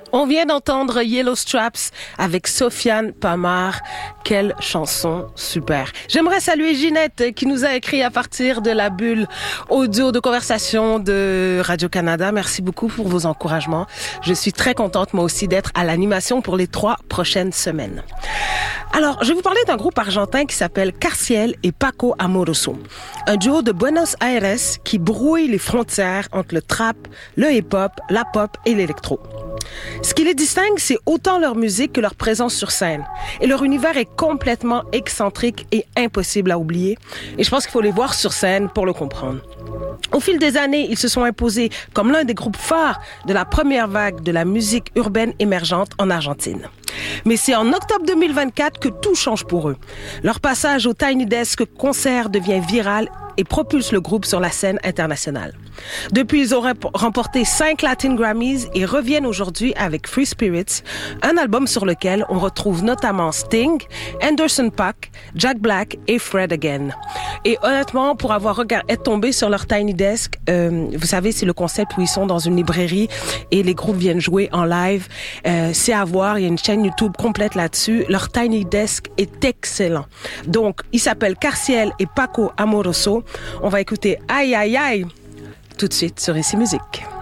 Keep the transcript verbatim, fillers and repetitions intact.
On vient d'entendre Yellow Straps avec Sofiane Pamar. Quelle chanson super. J'aimerais saluer Ginette qui nous a écrit à partir de la bulle audio de conversation de Radio-Canada. Merci beaucoup pour vos encouragements. Je suis très contente moi aussi d'être à l'animation pour les trois prochaines semaines. Alors, je vais vous parler d'un groupe argentin qui s'appelle Carciel et Paco Amoroso. Un duo de Buenos Aires qui brouille les frontières entre le trap, le hip-hop, la pop et l'électro. Ce qui les distingue, c'est autant leur musique que leur présence sur scène. Et leur univers est complètement excentrique et impossible à oublier. Et je pense qu'il faut les voir sur scène pour le comprendre. Au fil des années, ils se sont imposés comme l'un des groupes phares de la première vague de la musique urbaine émergente en Argentine. Mais c'est en octobre deux mille vingt-quatre que tout change pour eux. Leur passage au Tiny Desk concert devient viral et propulse le groupe sur la scène internationale. Depuis, ils ont remporté cinq Latin Grammys et reviennent aujourd'hui avec Free Spirits, un album sur lequel on retrouve notamment Sting, Anderson .Paak, Jack Black et Fred Again. Et honnêtement, pour avoir regardé, être tombé sur leur Tiny Desk, euh, vous savez, c'est le concept où ils sont dans une librairie et les groupes viennent jouer en live. Euh, c'est à voir, il y a une chaîne YouTube complète là-dessus. Leur Tiny Desk est excellent. Donc, il s'appelle Carciel et Paco Amoroso. On va écouter Aïe Aïe Aïe tout de suite sur Ici Musique.